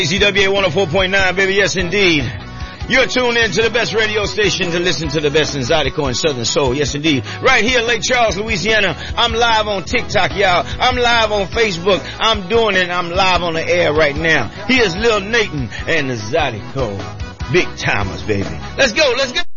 CWA 104.9, baby, yes indeed. You're tuned in to the best radio station to listen to the best in Zydeco and Southern Soul, yes indeed. Right here in Lake Charles, Louisiana. I'm live on TikTok, y'all. I'm live on Facebook. I'm doing it. I'm live on the air right now. Here's Lil Nathan and the Zydeco Big Timers, baby. Let's go, let's go.